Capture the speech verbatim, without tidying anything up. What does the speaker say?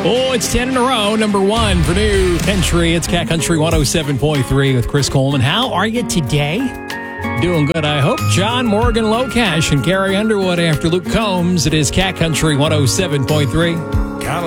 Oh, it's ten in a row. Number one for New Country. It's Cat Country one oh seven point three with Chris Coleman. How are you today? Doing good, I hope. John Morgan Locash and Carrie Underwood after Luke Combs. It is Cat Country one oh seven point three.